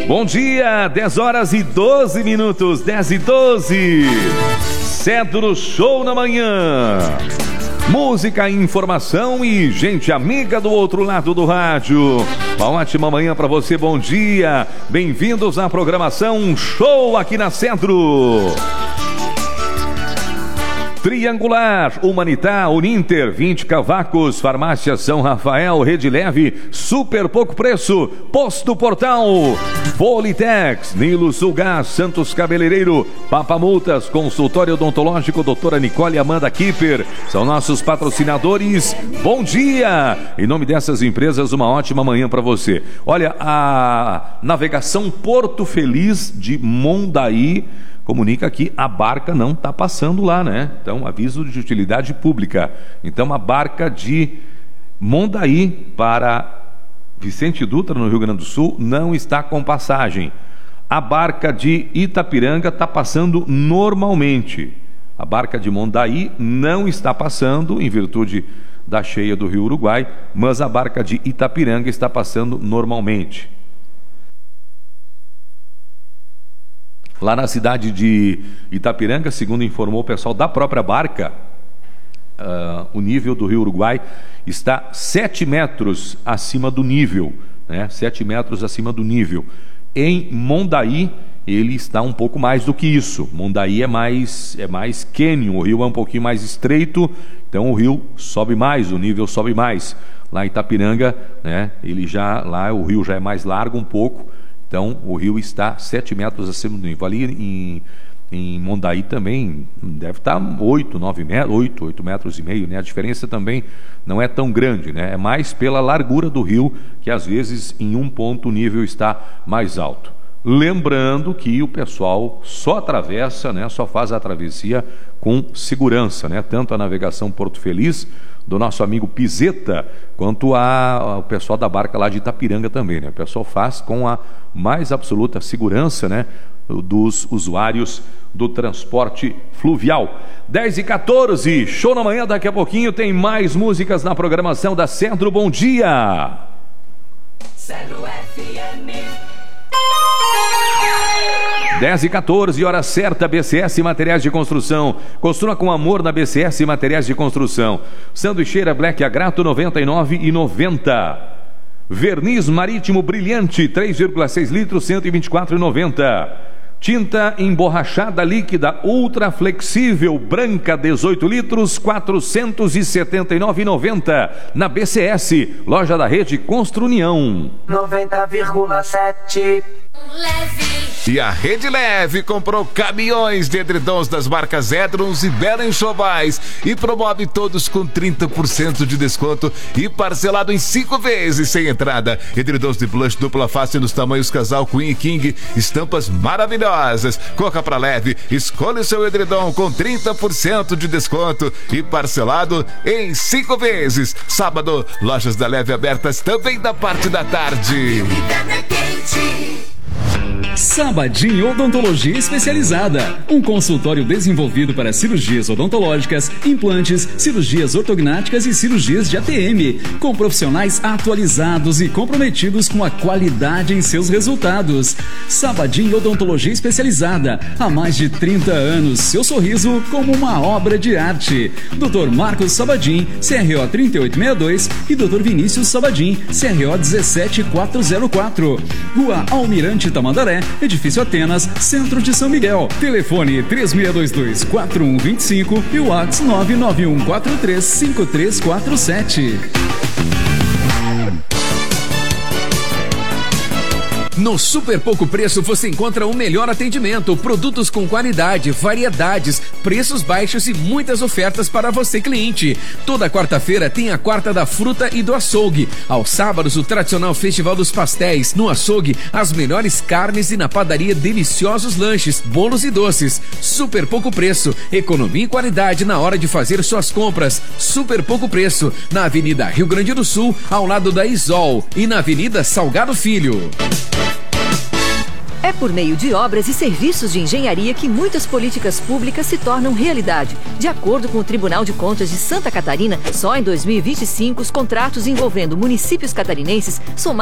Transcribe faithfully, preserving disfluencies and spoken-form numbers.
Bom dia, dez horas e doze minutos, dez e doze. Cedro Show na manhã. Música, informação e gente amiga do outro lado do rádio. Uma ótima manhã para você, bom dia. Bem-vindos à programação Show aqui na Cedro. Triangular, Humanitar, Uninter, vinte Cavacos, Farmácia São Rafael, Rede Leve, Super Pouco Preço, Posto Portal, Politex, Nilo Sulgás, Santos Cabeleireiro, Papamultas, Consultório Odontológico, doutora Nicole Amanda Kipper, são nossos patrocinadores. Bom dia! Em nome dessas empresas, uma ótima manhã para você. Olha, a navegação Porto Feliz de Mondaí comunica que a barca não está passando lá, né? Então, aviso de utilidade pública. Então, a barca de Mondaí para Vicente Dutra, no Rio Grande do Sul, não está com passagem. A barca de Itapiranga está passando normalmente. A barca de Mondaí não está passando em virtude da cheia do Rio Uruguai, mas a barca de Itapiranga está passando normalmente. Lá na cidade de Itapiranga, segundo informou o pessoal da própria barca, uh, o nível do Rio Uruguai está sete metros acima do nível, né? sete metros acima do nível. Em Mondaí, ele está um pouco mais do que isso. Mondaí é mais, é mais cânion, o rio é um pouquinho mais estreito, então o rio sobe mais, o nível sobe mais. Lá em Itapiranga, né, ele já, lá o rio já é mais largo um pouco, então o rio está sete metros acima do nível. Ali em, em Mondaí também deve estar oito, nove metros, oito, oito metros e meio, né? A diferença também não é tão grande, né? É mais pela largura do rio, que às vezes em um ponto o nível está mais alto. Lembrando que o pessoal só atravessa, né? Só faz a travessia com segurança, né? Tanto a navegação Porto Feliz, do nosso amigo Pizeta, quanto a, o pessoal da barca lá de Itapiranga também, né? O pessoal faz com a mais absoluta segurança, né, dos usuários do transporte fluvial. dez e quatorze, show na manhã, daqui a pouquinho tem mais músicas na programação da Cedro. Bom dia! Cedro F M. dez e quatorze, hora certa. B C S Materiais de Construção. Construa com amor na B C S Materiais de Construção. Sanduicheira Black Agrato, noventa e nove reais e noventa centavos. Verniz Marítimo Brilhante, três vírgula seis litros, cento e vinte e quatro reais e noventa centavos. Tinta emborrachada líquida ultra flexível branca, dezoito litros, quatrocentos e setenta e nove reais e noventa centavos. Na B C S, loja da rede Construnião. noventa vírgula sete. Leve. E a Rede Leve comprou caminhões de edredons das marcas Edrons e Bela Enxovais e promove todos com trinta por cento de desconto e parcelado em cinco vezes sem entrada. Edredons de plush dupla face nos tamanhos casal Queen e King, estampas maravilhosas. Corra pra Leve, escolha o seu edredom com trinta por cento de desconto e parcelado em cinco vezes. Sábado, lojas da Leve abertas também da parte da tarde. Sabadinho Odontologia Especializada, um consultório desenvolvido para cirurgias odontológicas, implantes, cirurgias ortognáticas e cirurgias de A T M, com profissionais atualizados e comprometidos com a qualidade em seus resultados. Sabadinho Odontologia Especializada, há mais de trinta anos, seu sorriso como uma obra de arte. doutor Marcos Sabadim, C R O trinta e oito sessenta e dois e doutor Vinícius Sabadim, C R O dezessete mil quatrocentos e quatro. Rua Almirante Tamandaré, Edifício Atenas, Centro de São Miguel. Telefone três seis dois dois, quatro um dois cinco e o WhatsApp nove nove um quatro três cinco três quatro sete. No Super Pouco Preço você encontra o melhor atendimento, produtos com qualidade, variedades, preços baixos e muitas ofertas para você, cliente. Toda quarta-feira tem a Quarta da Fruta e do Açougue. Aos sábados, o tradicional Festival dos Pastéis. No Açougue, as melhores carnes e na padaria, deliciosos lanches, bolos e doces. Super Pouco Preço, economia e qualidade na hora de fazer suas compras. Super Pouco Preço, na Avenida Rio Grande do Sul, ao lado da Isol, e na Avenida Salgado Filho. É por meio de obras e serviços de engenharia que muitas políticas públicas se tornam realidade. De acordo com o Tribunal de Contas de Santa Catarina, só em dois mil e vinte e cinco os contratos envolvendo municípios catarinenses somaram